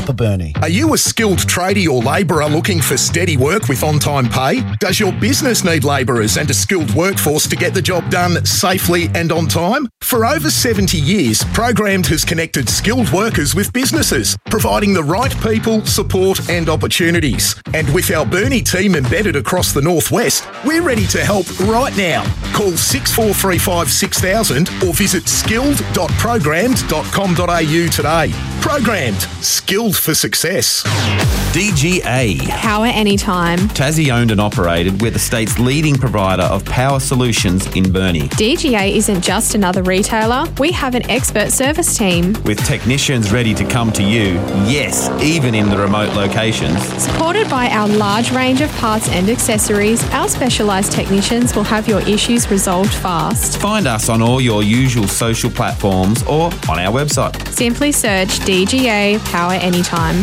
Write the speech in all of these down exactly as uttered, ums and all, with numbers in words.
Upper Burnie. Are you a skilled tradie or labourer looking for steady work with on-time pay? Does your business need labourers and a skilled workforce to get the job done safely and on time? For over seventy years, Programmed has connected skilled workers with businesses, providing the right people, support and opportunities. And with our Burnie team embedded across the northwest, we're ready to help right now. Call six four three five six thousand or visit skilled dot programmed dot com dot a u today. Programmed. Skilled for success. D G A. Power anytime. Tassie owned and operated. We're the state's leading provider of power solutions in Burnie. D G A isn't just another retailer. We have an expert service team. With technicians ready to come to you, yes, even in the remote locations. Supported by our large range of parts and accessories, our specialised technicians will have your issues resolved fast. Find us on all your usual social platforms or on our website. Simply search D G A Power Anytime.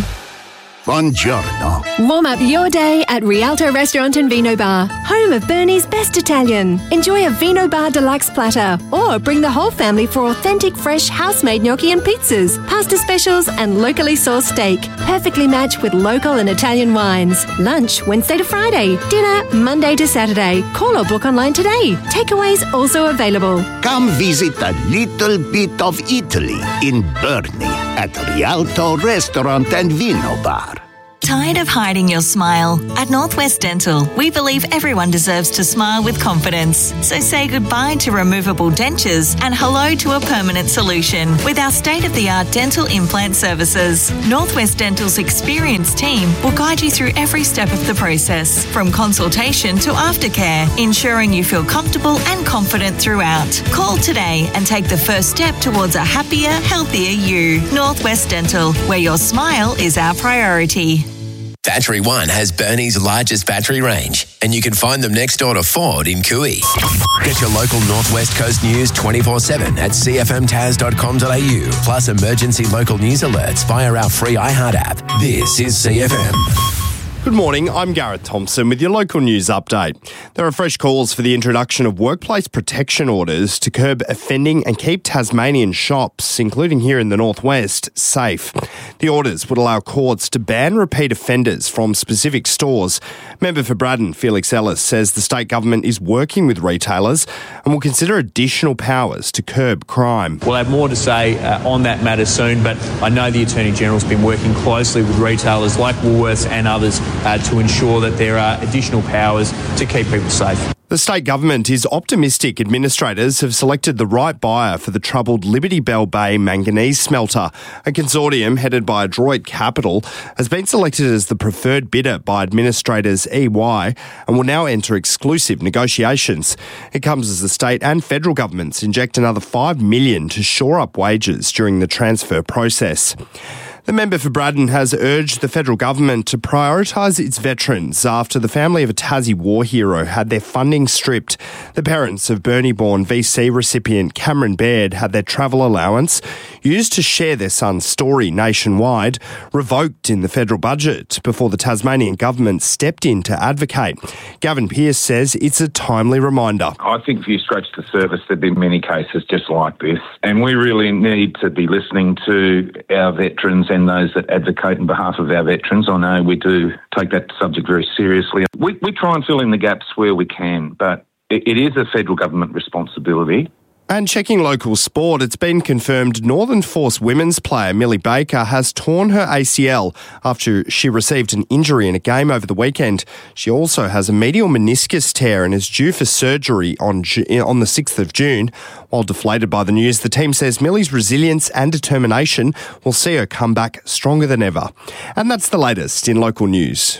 Buongiorno. Warm up your day at Rialto Restaurant and Vino Bar, home of Burnie's best Italian. Enjoy a Vino Bar deluxe platter or bring the whole family for authentic fresh house-made gnocchi and pizzas, pasta specials and locally sourced steak, perfectly matched with local and Italian wines. Lunch Wednesday to Friday, dinner Monday to Saturday. Call or book online today. Takeaways also available. Come visit a little bit of Italy in Burnie at Rialto Restaurant and Vino Bar. Tired of hiding your smile? At Northwest Dental, we believe everyone deserves to smile with confidence. So say goodbye to removable dentures and hello to a permanent solution with our state-of-the-art dental implant services. Northwest Dental's experienced team will guide you through every step of the process, from consultation to aftercare, ensuring you feel comfortable and confident throughout. Call today and take the first step towards a happier, healthier you. Northwest Dental, where your smile is our priority. Battery One has Burnie's largest battery range, and you can find them next door to Ford in Cooey. Get your local Northwest Coast news twenty-four seven at c f m tas dot com dot a u, plus emergency local news alerts via our free iHeart app. This is C F M. Good morning, I'm Gareth Thompson with your local news update. There are fresh calls for the introduction of workplace protection orders to curb offending and keep Tasmanian shops, including here in the northwest, safe. The orders would allow courts to ban repeat offenders from specific stores. Member for Braddon, Felix Ellis, says the state government is working with retailers and will consider additional powers to curb crime. We'll have more to say uh, on that matter soon, but I know the Attorney-General's been working closely with retailers like Woolworths and others Uh, to ensure that there are additional powers to keep people safe. The state government is optimistic administrators have selected the right buyer for the troubled Liberty Bell Bay manganese smelter. A consortium headed by Adroit Capital has been selected as the preferred bidder by administrators E Y and will now enter exclusive negotiations. It comes as the state and federal governments inject another five million dollars to shore up wages during the transfer process. The member for Braddon has urged the federal government to prioritise its veterans after the family of a Tassie war hero had their funding stripped. The parents of Burnie-born V C recipient Cameron Baird had their travel allowance, used to share their son's story nationwide, revoked in the federal budget before the Tasmanian government stepped in to advocate. Gavin Pearce says it's a timely reminder. I think if you scratch the surface, there've been many cases just like this, and we really need to be listening to our veterans and those that advocate on behalf of our veterans. I know we do take that subject very seriously. We, we try and fill in the gaps where we can, but it, it is a federal government responsibility. And checking local sport, it's been confirmed Northern Force women's player Millie Baker has torn her A C L after she received an injury in a game over the weekend. She also has a medial meniscus tear and is due for surgery on on the sixth of June. While deflated by the news, the team says Millie's resilience and determination will see her come back stronger than ever. And that's the latest in local news.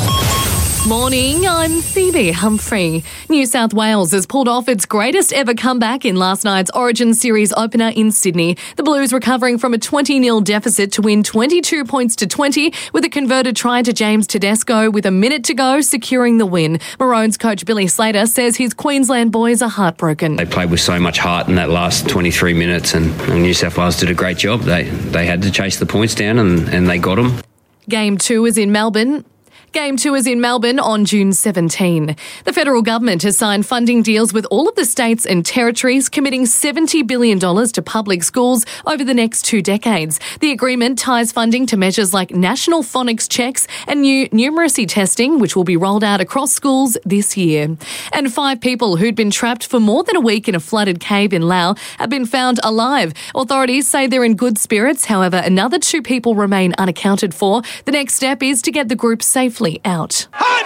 Morning, I'm Phoebe Humphrey. New South Wales has pulled off its greatest ever comeback in last night's Origin Series opener in Sydney. The Blues recovering from a twenty nil deficit to win twenty-two points to twenty with a converted try to James Tedesco with a minute to go, securing the win. Maroons coach Billy Slater says his Queensland boys are heartbroken. They played with so much heart in that last twenty-three minutes and, and New South Wales did a great job. They, they had to chase the points down and, and they got them. Game two is in Melbourne. Game two is in Melbourne on June seventeenth. The federal government has signed funding deals with all of the states and territories, committing seventy billion dollars to public schools over the next two decades. The agreement ties funding to measures like national phonics checks and new numeracy testing, which will be rolled out across schools this year. And five people who'd been trapped for more than a week in a flooded cave in Laos have been found alive. Authorities say they're in good spirits. However, another two people remain unaccounted for. The next step is to get the group safely out.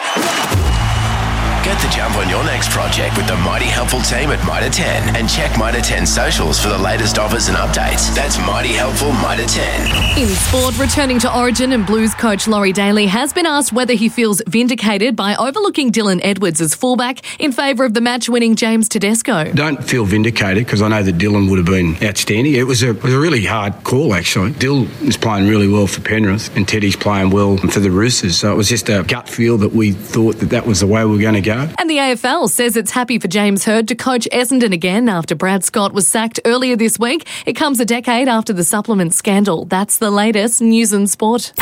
Get the jump on your next project with the Mighty Helpful team at Mitre ten and check Mitre ten socials for the latest offers and updates. That's Mighty Helpful Mitre ten. In sport, returning to Origin and Blues coach Laurie Daly has been asked whether he feels vindicated by overlooking Dylan Edwards as fullback in favour of the match-winning James Tedesco. Don't feel vindicated because I know that Dylan would have been outstanding. It was a, it was a really hard call, actually. Dill is playing really well for Penrith and Teddy's playing well for the Roosters. So it was just a gut feel that we thought that that was the way we were going to go. And the A F L says it's happy for James Hird to coach Essendon again after Brad Scott was sacked earlier this week. It comes a decade after the supplement scandal. That's the latest news and sport.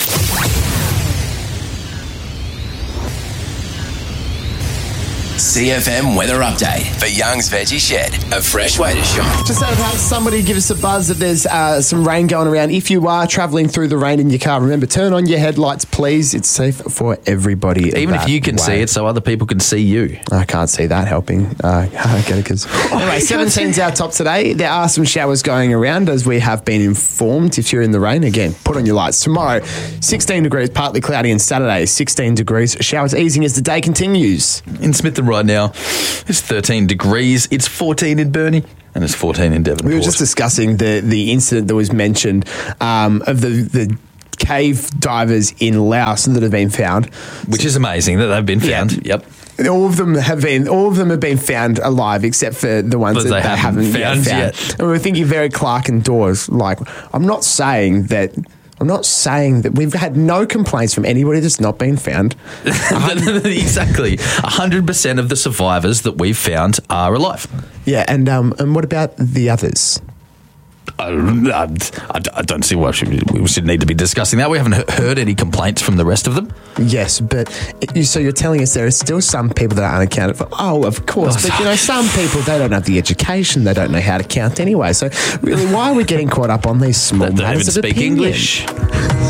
C F M weather update for Young's Veggie Shed, a fresh way to shop. Just out of house, somebody give us a buzz that there's uh, some rain going around. If you are travelling through the rain in your car, remember, turn on your headlights, please. It's safe for everybody. Even if you can way. see it, so other people can see you. I can't see that helping. Uh, okay, because anyway, seventeen's our top today. There are some showers going around, as we have been informed. If you're in the rain, again, put on your lights. Tomorrow, sixteen degrees, partly cloudy, and Saturday, sixteen degrees. Showers easing as the day continues. In Smithton right now, it's thirteen degrees. It's fourteen in Burnie. And it's fourteen in Devonport. We were just discussing the, the incident that was mentioned um, of the, the cave divers in Laos that have been found. Which is amazing that they've been found. Yeah. Yep. All of them have been. All of them have been found alive, except for the ones but that they, they haven't, haven't found, yet found. yet. And we're thinking very Clark and Dawes. Like, I'm not saying that. I'm not saying that we've had no complaints from anybody that's not been found. Exactly. one hundred percent of the survivors that we've found are alive. Yeah, and um, and what about the others? I, I, I don't see why we should need to be discussing that. We haven't heard any complaints from the rest of them. Yes, but it, so you're telling us there are still some people that are unaccounted for. Oh, of course. But, you know, some people, they don't have the education. They don't know how to count anyway. So, really, why are we getting caught up on these small they don't matters even of speak opinion? English.